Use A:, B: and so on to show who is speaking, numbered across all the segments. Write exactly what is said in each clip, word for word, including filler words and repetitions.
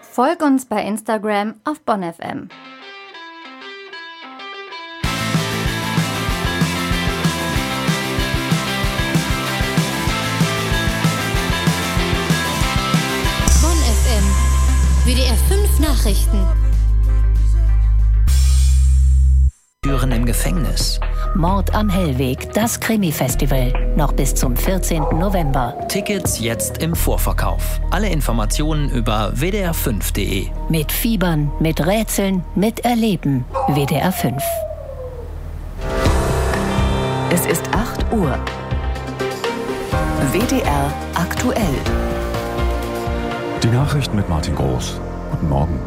A: Folg uns bei Instagram auf Bonn F M.
B: Bonn F M. W D R fünf Nachrichten.
C: Türen im Gefängnis.
D: Mord am Hellweg, das Krimi-Festival. Noch bis zum vierzehnten November.
C: Tickets jetzt im Vorverkauf. Alle Informationen über w d r fünf punkt d e.
D: Mit Fiebern, mit Rätseln, mit Erleben. W D R fünf.
E: Es ist acht Uhr. W D R aktuell.
F: Die Nachrichten mit Martin Groß. Guten Morgen.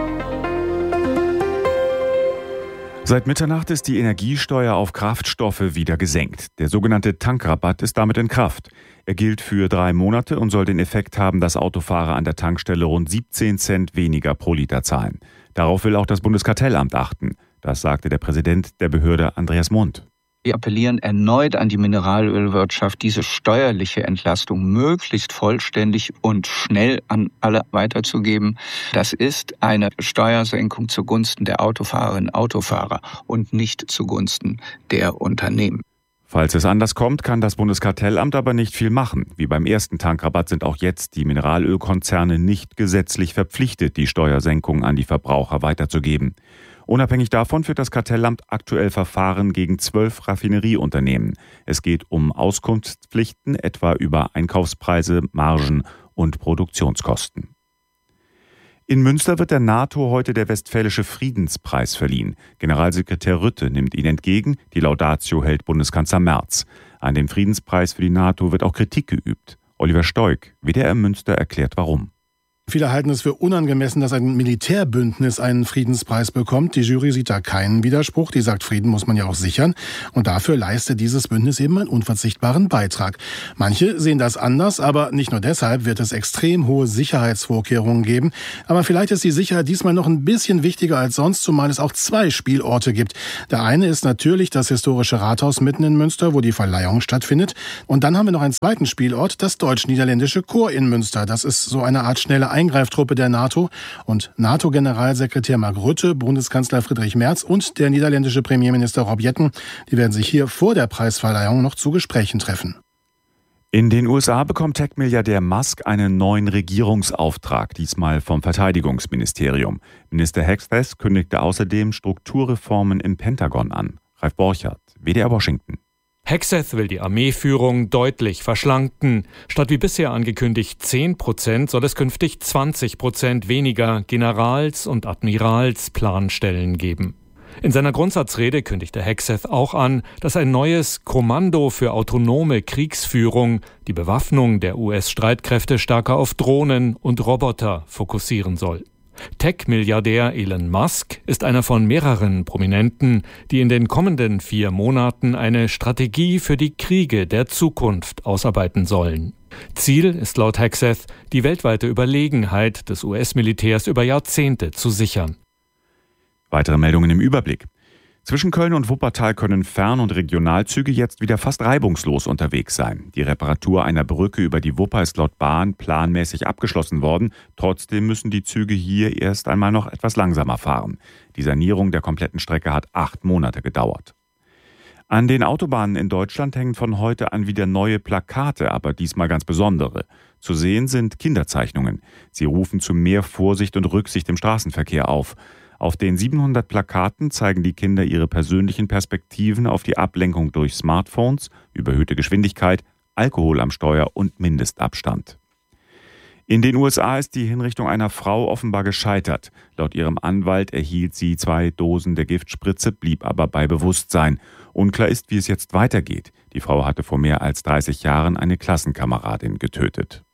F: Seit Mitternacht ist die Energiesteuer auf Kraftstoffe wieder gesenkt. Der sogenannte Tankrabatt ist damit in Kraft. Er gilt für drei Monate und soll den Effekt haben, dass Autofahrer an der Tankstelle rund siebzehn Cent weniger pro Liter zahlen. Darauf will auch das Bundeskartellamt achten. Das sagte der Präsident der Behörde Andreas Mund.
G: Wir appellieren erneut an die Mineralölwirtschaft, diese steuerliche Entlastung möglichst vollständig und schnell an alle weiterzugeben. Das ist eine Steuersenkung zugunsten der Autofahrerinnen und Autofahrer und nicht zugunsten der Unternehmen.
F: Falls es anders kommt, kann das Bundeskartellamt aber nicht viel machen. Wie beim ersten Tankrabatt sind auch jetzt die Mineralölkonzerne nicht gesetzlich verpflichtet, die Steuersenkung an die Verbraucher weiterzugeben. Unabhängig davon führt das Kartellamt aktuell Verfahren gegen zwölf Raffinerieunternehmen. Es geht um Auskunftspflichten, etwa über Einkaufspreise, Margen und Produktionskosten. In Münster wird der NATO heute der Westfälische Friedenspreis verliehen. Generalsekretär Rutte nimmt ihn entgegen, die Laudatio hält Bundeskanzler Merz. An dem Friedenspreis für die NATO wird auch Kritik geübt. Oliver Stoik, W D R Münster, erklärt warum.
H: Viele halten es für unangemessen, dass ein Militärbündnis einen Friedenspreis bekommt. Die Jury sieht da keinen Widerspruch. Die sagt, Frieden muss man ja auch sichern. Und dafür leistet dieses Bündnis eben einen unverzichtbaren Beitrag. Manche sehen das anders, aber nicht nur deshalb wird es extrem hohe Sicherheitsvorkehrungen geben. Aber vielleicht ist die Sicherheit diesmal noch ein bisschen wichtiger als sonst, zumal es auch zwei Spielorte gibt. Der eine ist natürlich das historische Rathaus mitten in Münster, wo die Verleihung stattfindet. Und dann haben wir noch einen zweiten Spielort, das deutsch-niederländische Korps in Münster. Das ist so eine Art schnelle Eingreiftruppe der NATO, und NATO-Generalsekretär Mark Rutte, Bundeskanzler Friedrich Merz und der niederländische Premierminister Rob Jetten, die werden sich hier vor der Preisverleihung noch zu Gesprächen treffen.
F: In den U S A bekommt Tech-Milliardär Musk einen neuen Regierungsauftrag, diesmal vom Verteidigungsministerium. Minister Hegseth kündigte außerdem Strukturreformen im Pentagon an. Ralf Borchardt, W D R Washington.
I: Hegseth will die Armeeführung deutlich verschlanken. Statt wie bisher angekündigt zehn Prozent soll es künftig zwanzig Prozent weniger Generals- und Admiralsplanstellen geben. In seiner Grundsatzrede kündigte Hegseth auch an, dass ein neues Kommando für autonome Kriegsführung die Bewaffnung der U S-Streitkräfte stärker auf Drohnen und Roboter fokussieren soll. Tech-Milliardär Elon Musk ist einer von mehreren Prominenten, die in den kommenden vier Monaten eine Strategie für die Kriege der Zukunft ausarbeiten sollen. Ziel ist laut Hegseth, die weltweite Überlegenheit des U S-Militärs über Jahrzehnte zu sichern.
F: Weitere Meldungen im Überblick. Zwischen Köln und Wuppertal können Fern- und Regionalzüge jetzt wieder fast reibungslos unterwegs sein. Die Reparatur einer Brücke über die Wupper ist laut Bahn planmäßig abgeschlossen worden. Trotzdem müssen die Züge hier erst einmal noch etwas langsamer fahren. Die Sanierung der kompletten Strecke hat acht Monate gedauert. An den Autobahnen in Deutschland hängen von heute an wieder neue Plakate, aber diesmal ganz besondere. Zu sehen sind Kinderzeichnungen. Sie rufen zu mehr Vorsicht und Rücksicht im Straßenverkehr auf. Auf den siebenhundert Plakaten zeigen die Kinder ihre persönlichen Perspektiven auf die Ablenkung durch Smartphones, überhöhte Geschwindigkeit, Alkohol am Steuer und Mindestabstand. In den U S A ist die Hinrichtung einer Frau offenbar gescheitert. Laut ihrem Anwalt erhielt sie zwei Dosen der Giftspritze, blieb aber bei Bewusstsein. Unklar ist, wie es jetzt weitergeht. Die Frau hatte vor mehr als dreißig Jahren eine Klassenkameradin getötet.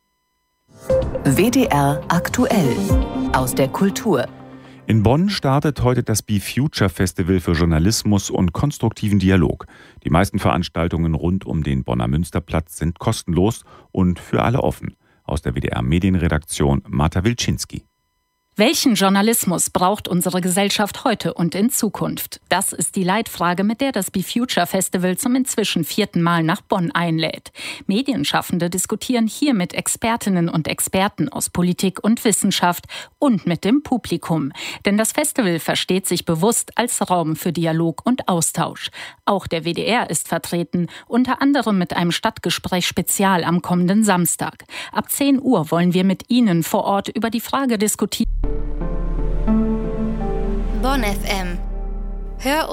E: W D R aktuell aus der Kultur.
F: In Bonn startet heute das Be Future Festival für Journalismus und konstruktiven Dialog. Die meisten Veranstaltungen rund um den Bonner Münsterplatz sind kostenlos und für alle offen. Aus der W D R Medienredaktion Marta Wilczynski.
J: Welchen Journalismus braucht unsere Gesellschaft heute und in Zukunft? Das ist die Leitfrage, mit der das BeFuture Festival zum inzwischen vierten Mal nach Bonn einlädt. Medienschaffende diskutieren hier mit Expertinnen und Experten aus Politik und Wissenschaft und mit dem Publikum. Denn das Festival versteht sich bewusst als Raum für Dialog und Austausch. Auch der W D R ist vertreten, unter anderem mit einem Stadtgespräch-Spezial am kommenden Samstag. Ab zehn Uhr wollen wir mit Ihnen vor Ort über die Frage diskutieren.
B: Bonn F M. Hör